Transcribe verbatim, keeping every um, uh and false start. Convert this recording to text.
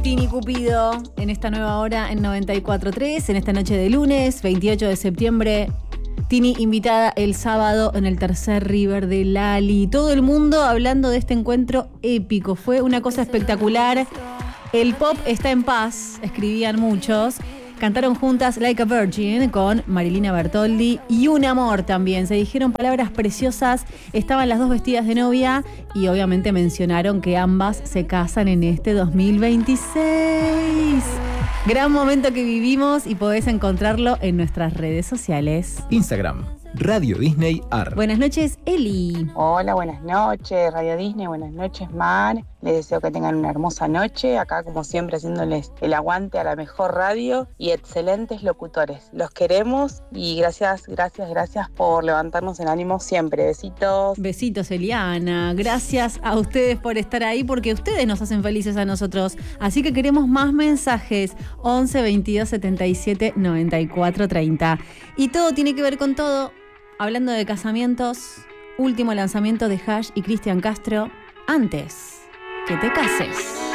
Tini Cupido en esta nueva hora en noventa y cuatro punto tres, en esta noche de lunes, veintiocho de septiembre. Tini invitada el sábado en el tercer River de Lali. Todo el mundo hablando de este encuentro épico. Fue una cosa espectacular. El pop está en paz, escribían muchos. Cantaron juntas Like a Virgin con Marilina Bertoldi y Un Amor también. Se dijeron palabras preciosas, estaban las dos vestidas de novia y obviamente mencionaron que ambas se casan en este dos mil veintiséis. Gran momento que vivimos y podés encontrarlo en nuestras redes sociales. Instagram, Radio Disney Ar. Buenas noches, Eli. Hola, buenas noches, Radio Disney. Buenas noches, Mar. Les deseo que tengan una hermosa noche. Acá, como siempre, haciéndoles el aguante a la mejor radio y excelentes locutores. Los queremos y gracias, gracias, gracias por levantarnos el ánimo siempre. Besitos. Besitos, Eliana. Gracias a ustedes por estar ahí, porque ustedes nos hacen felices a nosotros. Así que queremos más mensajes. once, veintidós, setenta y siete, noventa y cuatro, treinta. Y todo tiene que ver con todo. Hablando de casamientos, último lanzamiento de Hash y Cristian Castro. Antes que te cases.